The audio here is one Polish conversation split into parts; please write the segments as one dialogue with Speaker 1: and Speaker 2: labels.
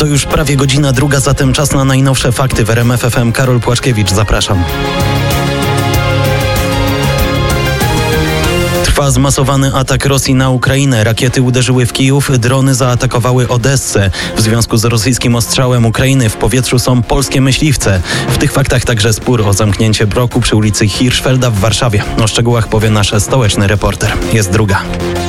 Speaker 1: To już prawie godzina druga, zatem czas na najnowsze fakty w RMF FM. Karol Płaszkiewicz, zapraszam. Trwa zmasowany atak Rosji na Ukrainę. Rakiety uderzyły w Kijów, drony zaatakowały Odessę. W związku z rosyjskim ostrzałem Ukrainy w powietrzu są polskie myśliwce. W tych faktach także spór o zamknięcie bloku przy ulicy Hirschfelda w Warszawie. O szczegółach powie nasz stołeczny reporter. Jest druga.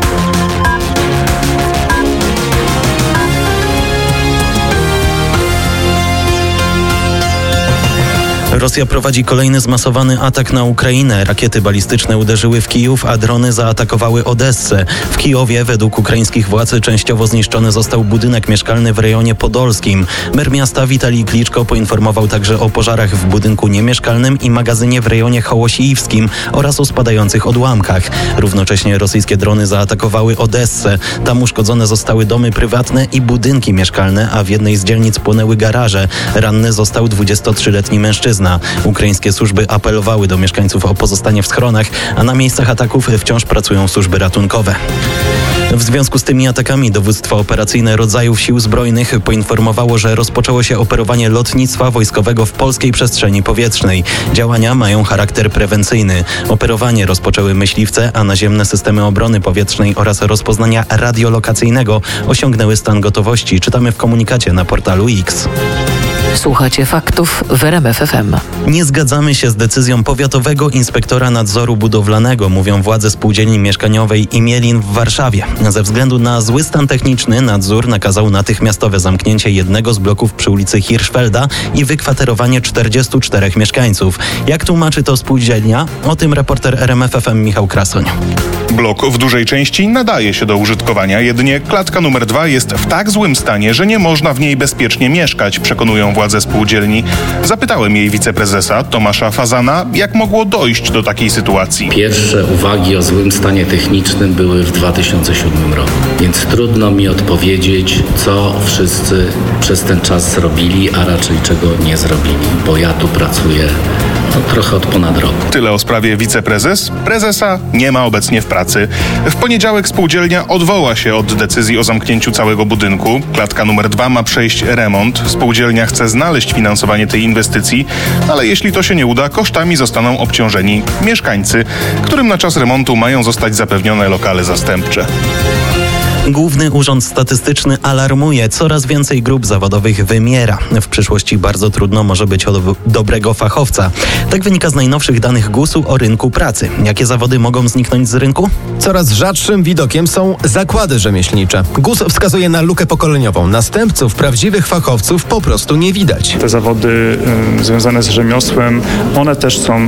Speaker 1: Rosja prowadzi kolejny zmasowany atak na Ukrainę. Rakiety balistyczne uderzyły w Kijów, a drony zaatakowały Odessę. W Kijowie według ukraińskich władz częściowo zniszczony został budynek mieszkalny w rejonie podolskim. Mer miasta Witalij Kliczko poinformował także o pożarach w budynku niemieszkalnym i magazynie w rejonie Hołosiiwskim oraz o spadających odłamkach. Równocześnie rosyjskie drony zaatakowały Odessę. Tam uszkodzone zostały domy prywatne i budynki mieszkalne, a w jednej z dzielnic płonęły garaże. Ranny został 23-letni mężczyzna. Ukraińskie służby apelowały do mieszkańców o pozostanie w schronach, a na miejscach ataków wciąż pracują służby ratunkowe. W związku z tymi atakami dowództwo operacyjne rodzajów sił zbrojnych poinformowało, że rozpoczęło się operowanie lotnictwa wojskowego w polskiej przestrzeni powietrznej. Działania mają charakter prewencyjny. Operowanie rozpoczęły myśliwce, a naziemne systemy obrony powietrznej oraz rozpoznania radiolokacyjnego osiągnęły stan gotowości. Czytamy w komunikacie na portalu X.
Speaker 2: Słuchacie faktów w RMF FM.
Speaker 1: Nie zgadzamy się z decyzją powiatowego inspektora nadzoru budowlanego, mówią władze spółdzielni mieszkaniowej Imielin w Warszawie. Ze względu na zły stan techniczny nadzór nakazał natychmiastowe zamknięcie jednego z bloków przy ulicy Hirschfelda i wykwaterowanie 44 mieszkańców. Jak tłumaczy to spółdzielnia? O tym reporter RMF FM Michał Krasoń.
Speaker 3: Blok w dużej części nadaje się do użytkowania, jedynie klatka numer 2 jest w tak złym stanie, że nie można w niej bezpiecznie mieszkać, przekonują władze spółdzielni. Zapytałem jej wiceprezesa Tomasza Fazana, jak mogło dojść do takiej sytuacji.
Speaker 4: Pierwsze uwagi o złym stanie technicznym były w 2007 roku, więc trudno mi odpowiedzieć, co wszyscy przez ten czas zrobili, a raczej czego nie zrobili, bo ja tu pracuję trochę od ponad roku.
Speaker 3: Tyle o sprawie wiceprezes. Prezesa nie ma obecnie w pracy. W poniedziałek spółdzielnia odwoła się od decyzji o zamknięciu całego budynku. Klatka numer 2 ma przejść remont. Spółdzielnia chce znaleźć finansowanie tej inwestycji, ale jeśli to się nie uda, kosztami zostaną obciążeni mieszkańcy, którym na czas remontu mają zostać zapewnione lokale zastępcze.
Speaker 1: Główny Urząd Statystyczny alarmuje, coraz więcej grup zawodowych wymiera. W przyszłości bardzo trudno może być o dobrego fachowca. Tak wynika z najnowszych danych GUS-u o rynku pracy. Jakie zawody mogą zniknąć z rynku?
Speaker 5: Coraz rzadszym widokiem są zakłady rzemieślnicze. GUS wskazuje na lukę pokoleniową. Następców, prawdziwych fachowców po prostu nie widać.
Speaker 6: Te zawody związane z rzemiosłem, one też są,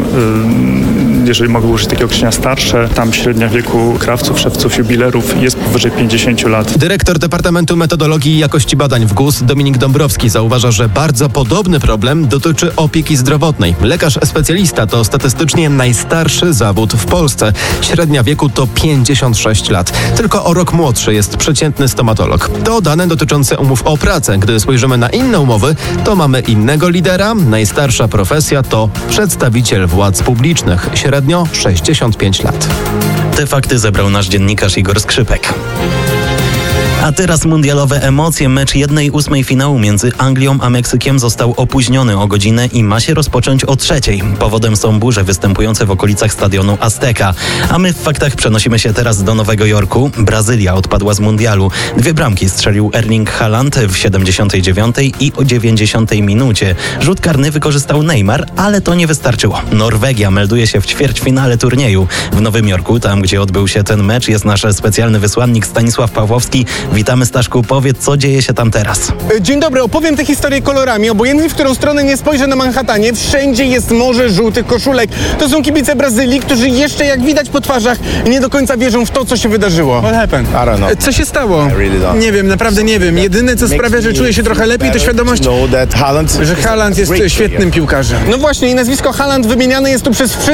Speaker 6: jeżeli mogę użyć takiego określenia, starsze. Tam średnia wieku krawców, szewców, jubilerów jest powyżej 50 lat.
Speaker 5: Dyrektor Departamentu Metodologii i Jakości Badań w GUS Dominik Dąbrowski zauważa, że bardzo podobny problem dotyczy opieki zdrowotnej. Lekarz specjalista to statystycznie najstarszy zawód w Polsce. Średnia wieku to 56 lat. Tylko o rok młodszy jest przeciętny stomatolog. To dane dotyczące umów o pracę. Gdy spojrzymy na inne umowy, to mamy innego lidera. Najstarsza profesja to przedstawiciel władz publicznych. Średnio 65 lat.
Speaker 1: Te fakty zebrał nasz dziennikarz Igor Skrzypek. A teraz mundialowe emocje. Mecz 1/8 finału między Anglią a Meksykiem został opóźniony o godzinę i ma się rozpocząć o 3:00. Powodem są burze występujące w okolicach stadionu Azteca. A my w faktach przenosimy się teraz do Nowego Jorku. Brazylia odpadła z mundialu. 2 bramki strzelił Erling Haaland w 79 i o 90 minucie. Rzut karny wykorzystał Neymar, ale to nie wystarczyło. Norwegia melduje się w ćwierćfinale turnieju. W Nowym Jorku, tam gdzie odbył się ten mecz, jest nasz specjalny wysłannik Stanisław Pawłowski. Witamy, Staszku, powiedz, co dzieje się tam teraz.
Speaker 7: Dzień dobry, opowiem tę historię kolorami. Obojętnie, w którą stronę nie spojrzę na Manhattanie, wszędzie jest morze żółtych koszulek. To są kibice Brazylii, którzy jeszcze, jak widać po twarzach, nie do końca wierzą w to, co się wydarzyło. What happened?
Speaker 8: I don't know.
Speaker 7: Co się stało?
Speaker 8: I really don't.
Speaker 7: Nie wiem, naprawdę nie wiem. Jedyne, co sprawia, że czuję się trochę lepiej, to świadomość, że Haaland jest świetnym piłkarzem. No właśnie, i nazwisko Haaland wymieniane jest tu przez wszystkich